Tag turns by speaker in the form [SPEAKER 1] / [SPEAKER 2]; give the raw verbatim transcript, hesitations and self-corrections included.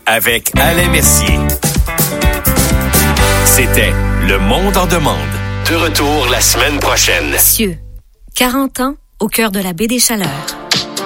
[SPEAKER 1] avec Alain Mercier. C'était Le Monde en demande. De retour la semaine prochaine.
[SPEAKER 2] Cieux, quarante ans au cœur de la baie des Chaleurs.